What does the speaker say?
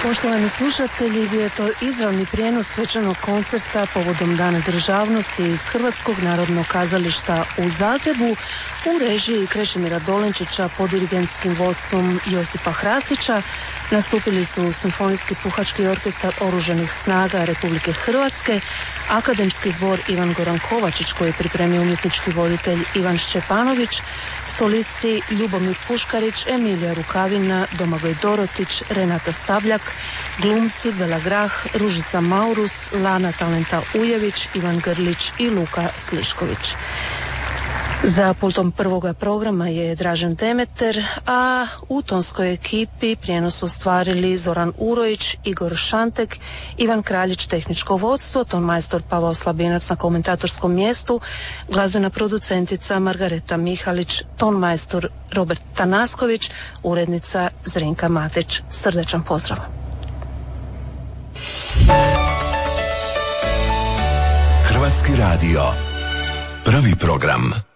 Poštovani slušatelji, bio je to izravni prijenos svečanog koncerta povodom Dana državnosti iz Hrvatskog narodnog kazališta u Zagrebu u režiji Krešimira Dolenčića pod dirigentskim vodstvom Josipa Hrasića. Nastupili su Simfonijski puhački orkestar Oružanih snaga Republike Hrvatske, Akademski zbor Ivan Goran Kovačić koji je pripremio umjetnički voditelj Ivan Šćepanović, solisti Ljubomir Puškarić, Emilija Rukavina, Domagoj Dorotić, Renata Sabljak, glumci Bela Grah, Ružica Maurus, Lana Talenta Ujević, Ivan Grlić i Luka Slišković. Za pultom prvoga programa je Dražen Demeter, a u tonskoj ekipi prijenos su ostvarili Zoran Urojić, Igor Šantek, Ivan Kraljić tehničko vodstvo, tonmajstor Pavao Slabinac na komentatorskom mjestu, glazbena producentica Margareta Mihalić, tonmajstor Robert Tanasković, urednica Zrinka Matić. Srdečan pozdrav. Hrvatski radio, prvi program.